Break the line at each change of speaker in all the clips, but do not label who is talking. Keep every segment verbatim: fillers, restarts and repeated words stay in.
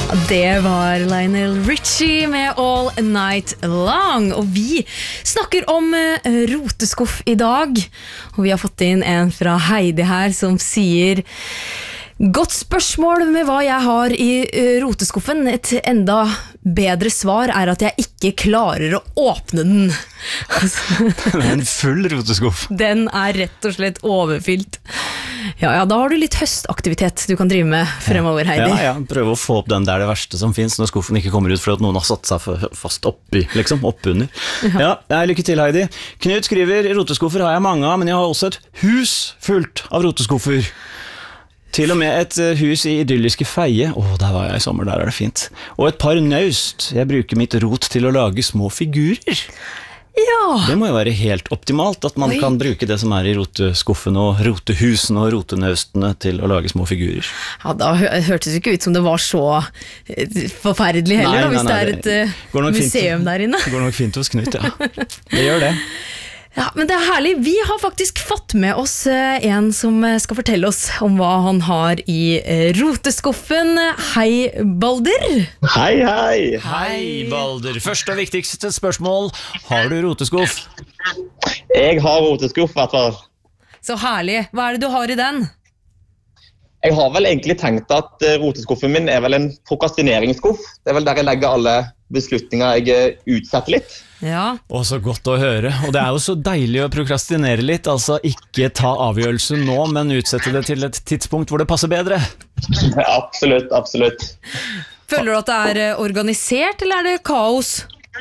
Det var Lionel Richie med All Night Long. Og vi snakker om uh, roteskuff i dag. Og vi har fått inn en fra Heidi her som sier: godt spørsmål med hva jeg har i uh, roteskuffen. Et enda bedre svar er at jeg ikke klarer å åpne den.
Den er en full roteskuff.
Den er rett og slett overfylt. Ja, ja, da har du litt høstaktivitet du kan drive med fremover, Heidi.
Ja, ja, prøve å få opp den der det verste som finnes når skuffen ikke kommer ut for at noen har satt seg fast oppi, liksom, oppunder. Ja, ja, lykke til, Heidi. Knut skriver: roteskuffer har jeg mange av, men jeg har også et hus fullt av roteskuffer. Til og med et hus i idylliske Feie. Åh, der var jeg i sommer, der er det fint. Og et par naust. Jeg bruker mitt rot til å lage små figurer.
Ja.
Det må jo være helt optimalt at man Oi. Kan bruke det som er i roteskuffen og rotehusene og rotenaustene til å lage små figurer.
Ja, da hørtes det ikke ut som det var så forferdelig heller, nei, da, hvis nei, nei, det er et uh, museum
fint,
der inne.
Det går nok fint hos Knut, ja. Det gjør det.
Ja, men det er herlig. Vi har faktisk fått med oss en som skal fortelle oss om hva han har i roteskuffen. Hei, Balder.
Hei, hei.
Hei, Balder. Første og viktigste spørsmål: har du roteskuff?
Jeg har roteskuff, i hvert fall.
Så herlig. Hva er det du har i den?
Jeg har vel egentlig tenkt at roteskuffen min er vel en prokrastineringsskuff. Det er vel der jeg legger alle beslutninger jeg utsetter litt.
Ja.
Og så godt å høre. Og det er jo så deilig å prokrastinere litt. Altså ikke ta avgjørelsen nå, men utsette det til et tidspunkt hvor det passer bedre.
Ja, absolutt, absolutt.
Føler du at det er organisert, eller er det kaos?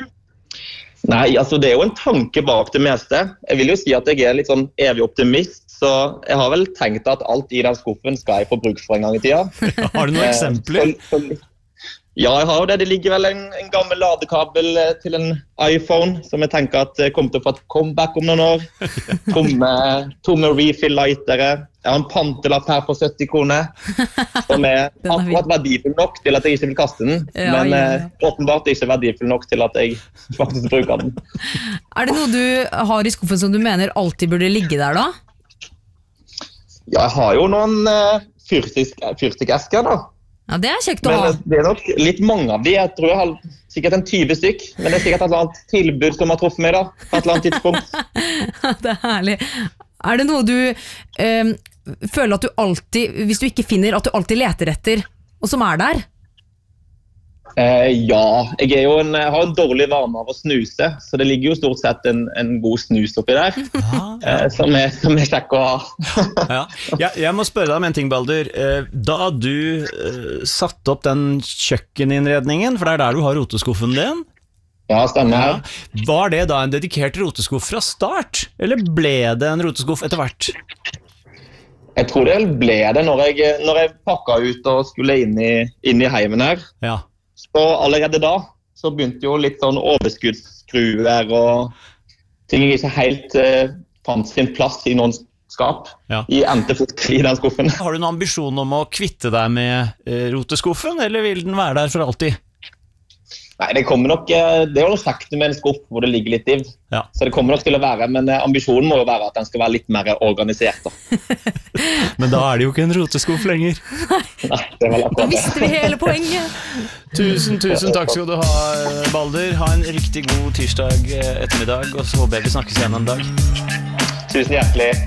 Nei, altså det er jo en tanke bak det meste. Jeg vil jo si at jeg er litt sånn evig optimist, så jeg har vel tenkt at alt i den skuffen skal jeg få bruk for en gang i tida.
Har du noen eksempler?
Så, så, ja, jeg har jo det. Det ligger vel en, en gammel ladekabel til en iPhone som jeg tenker at kommer til å få et comeback om noen år. Tomme, tomme refill-lightere. Jeg har en pantelapp her på sytti kroner, som er akkurat verdifull nok til at jeg ikke vil kaste den, ja, men ja, ja. Eh, åpenbart ikke verdifull nok til at jeg faktisk bruker den.
Er det noe du har i skuffen som du mener alltid burde ligge der da?
Ja, jeg har jo noen uh, fyrstikkesker da.
Ja, det er kjekt å
men,
ha.
Det er nok litt mange av de. Jeg tror jeg har sikkert en tyve stykk, men det er sikkert et eller annet tilbud som har truffet meg da, på et eller annet tidspunkt.
Det er herlig. Er det noe du um, føler at du alltid, hvis du ikke finner, at du alltid leter etter, og som er der?
Eh, ja, jeg, er jo en, jeg har en dårlig vane av å snuse, så det ligger jo stort sett en, en god snus oppi der, ja, ja. Eh, som, er, som er kjekk å ha.
Ja. Ja, jeg må spørre deg om en ting, Balder. Da du uh, satte opp den kjøkkeninnredningen, for det er der du har roteskuffen din,
ja, stemmer.
Ja. Var det da en dedikert roteskuff fra start, eller ble det en roteskuff etter hvert?
Jeg tror det ble det når jeg, når jeg pakket ut og skulle inn i, inn i heimen her.
Ja.
Så allerede da så begynte jo litt sånn overskuddsskruer og ting jeg ikke helt eh, fant sin plass i noen skap. Ja. I endte fort i den skuffen.
Har du noen ambisjon om å kvitte deg med eh, roteskuffen, eller vil den være der for alltid?
Nei, det kommer nok, det er jo sagt med en skuff hvor det ligger litt div, ja. Så det kommer nok til å være, men ambisjonen må jo være at den skal være litt mer organisert da.
Men da er det jo ikke en roteskuff lenger.
Nei, det var
da visste vi hele poenget.
Tusen, tusen takk skal du ha, Balder. Ha en riktig god tirsdag ettermiddag, og så håper jeg vi snakkes igjen en dag.
Tusen hjertelig.